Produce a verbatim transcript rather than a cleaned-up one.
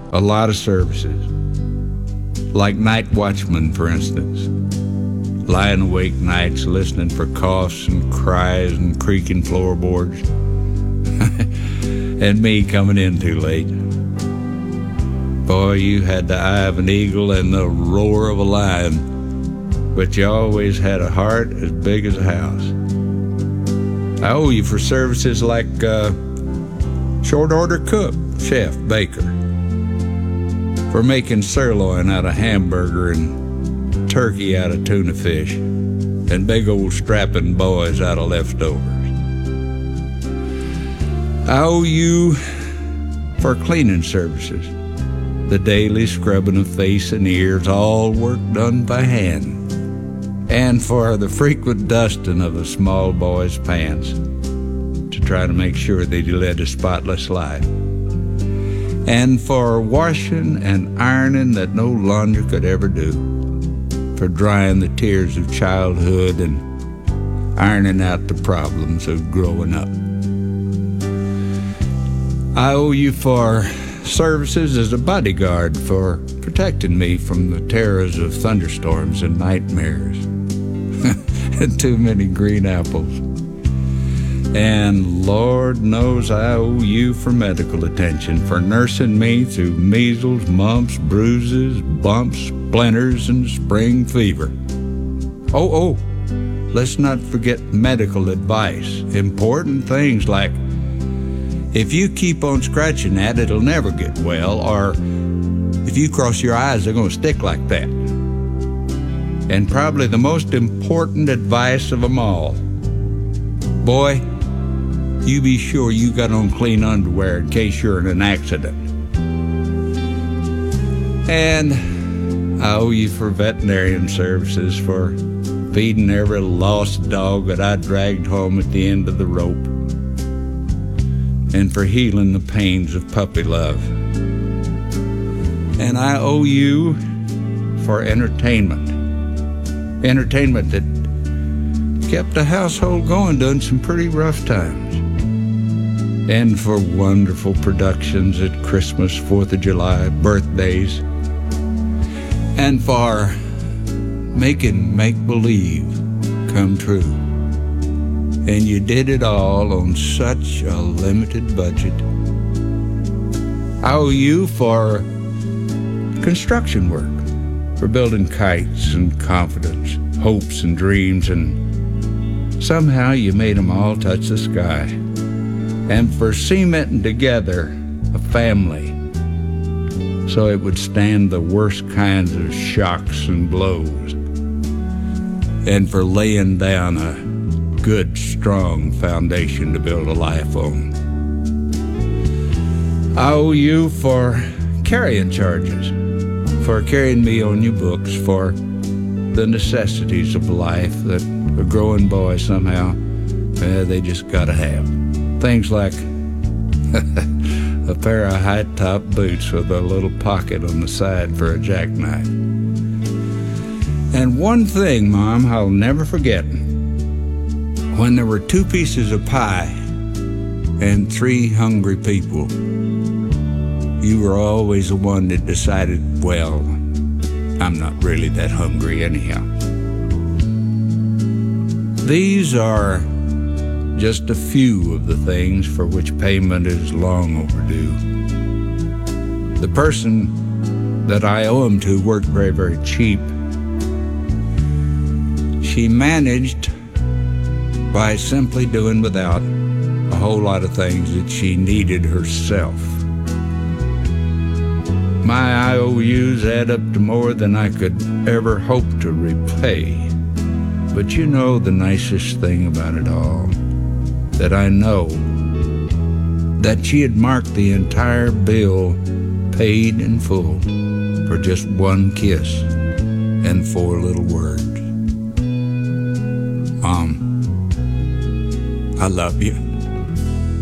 a lot of services, like night watchman, for instance, lying awake nights listening for coughs and cries and creaking floorboards, and me coming in too late. Boy, you had the eye of an eagle and the roar of a lion, but you always had a heart as big as a house. I owe you for services like uh, short order cook, chef, baker, for making sirloin out of hamburger and turkey out of tuna fish, and big old strapping boys out of leftovers. I owe you for cleaning services, the daily scrubbing of face and ears, all work done by hand, and for the frequent dusting of a small boy's pants to try to make sure that he led a spotless life, and for washing and ironing that no laundry could ever do, for drying the tears of childhood and ironing out the problems of growing up. I owe you for services as a bodyguard, for protecting me from the terrors of thunderstorms and nightmares and too many green apples. And Lord knows I owe you for medical attention, for nursing me through measles, mumps, bruises, bumps, splinters, and spring fever. Oh, oh, let's not forget medical advice. Important things like, if you keep on scratching that, it'll never get well, or if you cross your eyes, they're going to stick like that. And probably the most important advice of them all, boy, you be sure you got on clean underwear in case you're in an accident. And I owe you for veterinarian services, for feeding every lost dog that I dragged home at the end of the rope, and for healing the pains of puppy love. And I owe you for entertainment. Entertainment that kept the household going during some pretty rough times. And for wonderful productions at Christmas, Fourth of July, birthdays. And for making make-believe come true. And you did it all on such a limited budget. I owe you for construction work, for building kites and confidence, hopes and dreams, and somehow you made them all touch the sky. And for cementing together a family so it would stand the worst kinds of shocks and blows, and for laying down a good, strong foundation to build a life on. I owe you for carrying charges, for carrying me on your books, for the necessities of life that a growing boy somehow, eh, they just gotta have. Things like a pair of high-top boots with a little pocket on the side for a jackknife. And one thing, Mom, I'll never forget. When there were two pieces of pie and three hungry people, you were always the one that decided, well, I'm not really that hungry anyhow. These are just a few of the things for which payment is long overdue. The person that I owe them to worked very, very cheap. She managed by simply doing without a whole lot of things that she needed herself. My I O Us add up to more than I could ever hope to repay. But you know the nicest thing about it all, that I know that she had marked the entire bill paid in full for just one kiss and four little words. Mom, I love you.